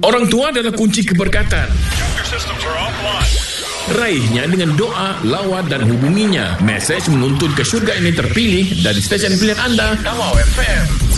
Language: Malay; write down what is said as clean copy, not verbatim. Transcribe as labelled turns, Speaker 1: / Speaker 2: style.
Speaker 1: Orang tua adalah kunci keberkatan. Raihnya dengan doa, lawat dan hubunginya. Mesej menuntun ke syurga ini terpilih dari stesen pilihan anda, Tawau FM.